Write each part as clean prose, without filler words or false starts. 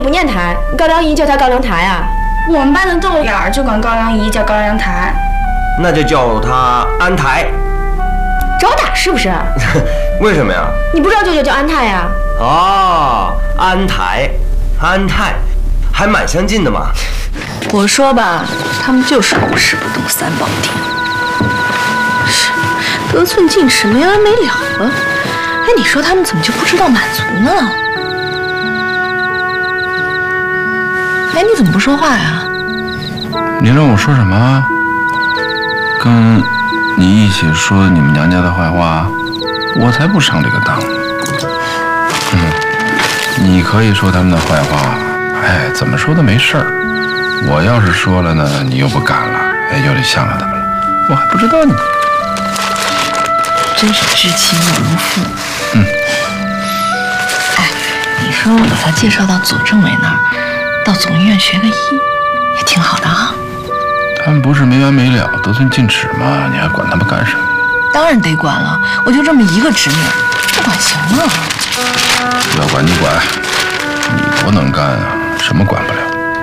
不念台，高粱姨叫他高粱台啊。 我们班的豆眼儿就管高粱姨叫高粱台， 那就叫他安台。 找打是不是？ 为什么呀？ 你不知道舅舅叫安泰呀？ 哦，安台，安泰，还蛮相近的嘛。 我说吧，他们就是五十不懂三宝定，是得寸进尺没完没了了。哎，你说他们怎么就不知道满足呢？哎，你怎么不说话呀？ 你让我说什么？跟你一起说你们娘家的坏话，我才不上这个当。你可以说他们的坏话，哎，怎么说都没事儿。我要是说了呢，你又不敢了，哎，又得向着他们了，我还不知道呢。 真是知其一无父。哎，你说我把他介绍到左政委那儿，到总医院学个医，也挺好的啊。 他们不是没完没了、得寸进尺吗？你还管他们干什么？ 当然得管了，我就这么一个侄女，不管行吗？ 要管你管，你多能干啊，什么管不了？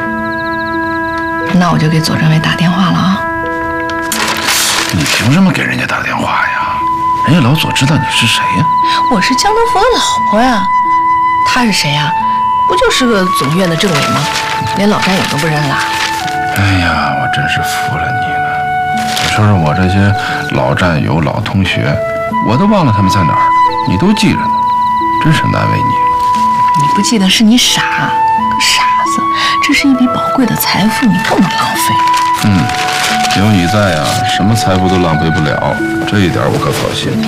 那我就给左政委打电话了啊。 你凭什么给人家打电话呀？人家老左知道你是谁呀？ 我是江德福的老婆呀。他是谁呀？不就是个总院的政委吗？连老战友都不认了。 哎呀，我真是服了你了！你说说我这些老战友、老同学，我都忘了他们在哪儿了，你都记着呢，真是难为你了。 你不记得是你傻，个傻子！这是一笔宝贵的财富，你不能浪费。 有你在呀，什么财富都浪费不了，这一点我可放心。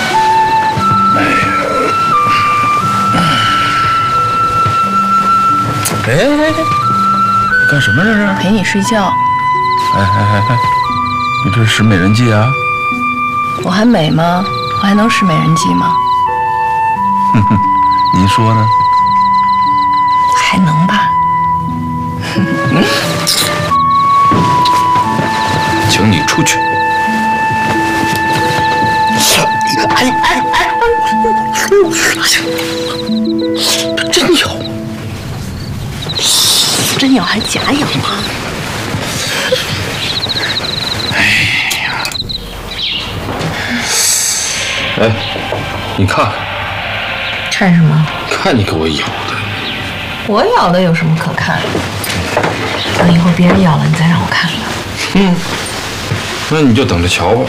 哎，干什么这是？ 陪你睡觉。 哎，你这是使美人计啊？ 我还美吗？我还能使美人计吗？ 您说呢？ 还能吧。 请你出去。 真咬，真咬还假咬吗？ 哎，你看看什么？ 看你给我咬的。 我咬的有什么可看的？等一会儿别人咬了，你再让我看看。 那你就等着瞧吧。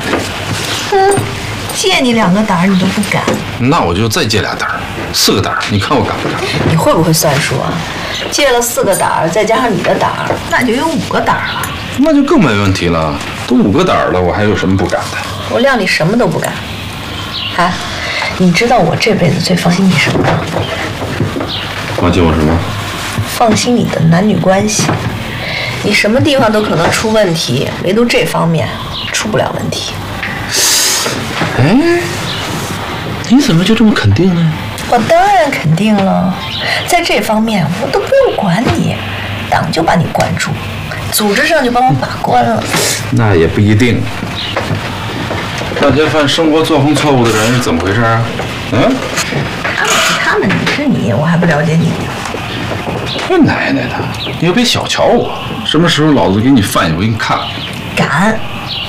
借你2个胆儿你都不敢， 那我就再借俩胆儿，4个胆儿，你看我敢不敢？ 你会不会算数啊？借了4个胆儿，再加上你的胆儿，那就有5个胆儿了。 那就更没问题了，都5个胆儿了，我还有什么不敢的？ 我谅你什么都不敢。哎，你知道我这辈子最放心你什么吗？ 放心我什么？ 放心你的男女关系。你什么地方都可能出问题，唯独这方面出不了问题。 哎，你怎么就这么肯定呢？ 我当然肯定了，在这方面我都不用管你，党就把你关注，组织上就帮我把关了。 那也不一定。那些犯生活作风错误的人是怎么回事啊？ 他们，你是你，我还不了解你。 他奶奶的，你可别小瞧我，什么时候老子给你饭，我给你看。 敢？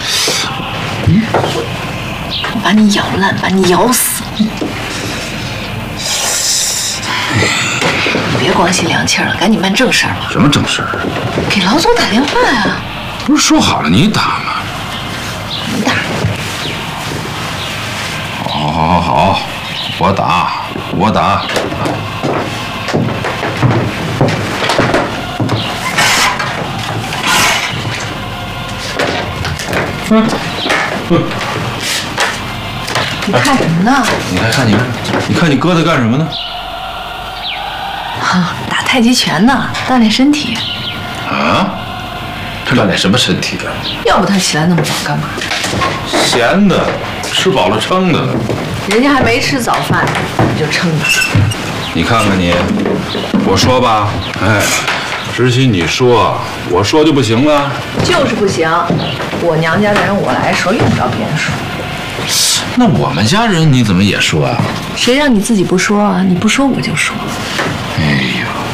我把你咬烂，把你咬死。别光心凉气了，赶紧办正事儿吧。 什么正事儿？ 给老总打电话呀。 不是说好了你打吗？ 你打。 好，我打。 你看什么呢？ 你看你哥在干什么呢？ 打太极拳呢，锻炼身体。 啊？他锻炼什么身体啊？ 要不他起来那么早干嘛？ 闲的，吃饱了撑的。 人家还没吃早饭，你就撑着。 你看看你，我说吧，哎，知悉你说，我说就不行了。 就是不行，我娘家的人我来说，用不着别人说。 那我们家人你怎么也说啊？ 谁让你自己不说啊？你不说我就说。 哎呦。